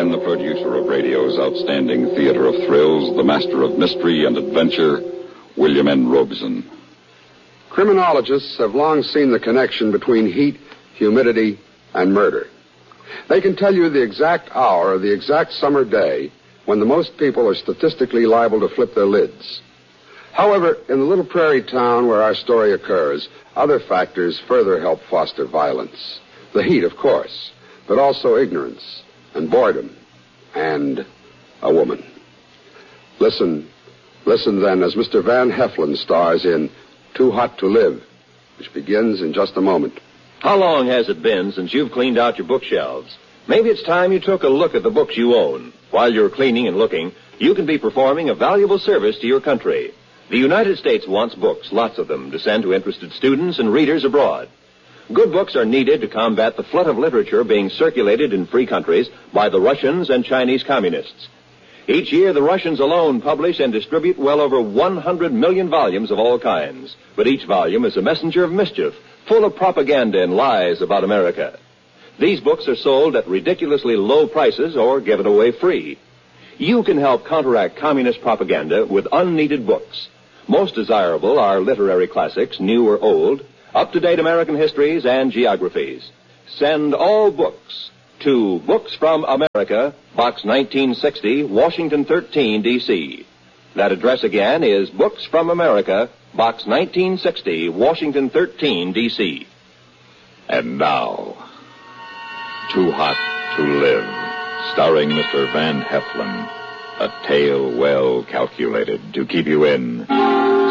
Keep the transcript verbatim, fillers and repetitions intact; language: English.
and the producer of radio's outstanding theater of thrills, the master of mystery and adventure, William N. Robeson. Criminologists have long seen the connection between heat, humidity, and murder. They can tell you the exact hour of the exact summer day when the most people are statistically liable to flip their lids. However, in the little prairie town where our story occurs, other factors further help foster violence. The heat, of course, but also ignorance and boredom and a woman. Listen, listen then as Mister Van Heflin stars in Too Hot to Live, which begins in just a moment. How long has it been since you've cleaned out your bookshelves? Maybe it's time you took a look at the books you own. While you're cleaning and looking, you can be performing a valuable service to your country. The United States wants books, lots of them, to send to interested students and readers abroad. Good books are needed to combat the flood of literature being circulated in free countries by the Russians and Chinese communists. Each year, the Russians alone publish and distribute well over one hundred million volumes of all kinds. But each volume is a messenger of mischief, full of propaganda and lies about America. These books are sold at ridiculously low prices or given away free. You can help counteract communist propaganda with unneeded books. Most desirable are literary classics, new or old, up-to-date American histories and geographies. Send all books to Books from America, Box nineteen sixty, Washington thirteen, D C That address again is Books from America, Box nineteen sixty, Washington thirteen, D C And now, Too Hot to Live, starring Mister Van Heflin. A tale well calculated to keep you in